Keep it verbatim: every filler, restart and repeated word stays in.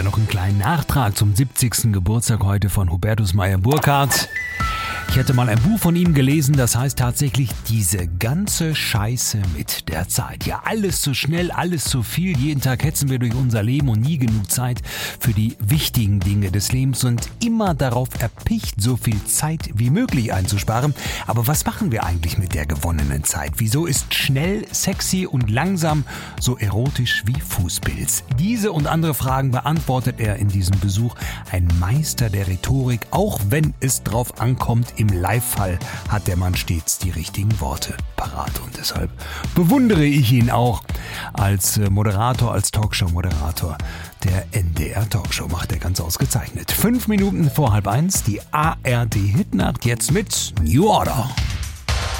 ja noch einen kleinen Nachtrag zum siebzigsten Geburtstag heute von Hubertus Meyer-Burkhardt. Ich hätte mal ein Buch von ihm gelesen, das heißt tatsächlich diese ganze Scheiße mit der Zeit. Ja, alles zu schnell, alles zu viel. Jeden Tag hetzen wir durch unser Leben und nie genug Zeit für die wichtigen Dinge des Lebens und immer darauf erpicht, so viel Zeit wie möglich einzusparen. Aber was machen wir eigentlich mit der gewonnenen Zeit? Wieso ist schnell, sexy und langsam so erotisch wie Fußpilz? Diese und andere Fragen beantwortet er in diesem Besuch. Ein Meister der Rhetorik, auch wenn es drauf ankommt. Im Live-Fall hat der Mann stets die richtigen Worte parat und deshalb bewundere ich ihn auch als Moderator, als Talkshow-Moderator der N D R-Talkshow. Macht er ganz ausgezeichnet. Fünf Minuten vor halb eins, die A R D-Hitnacht, jetzt mit New Order.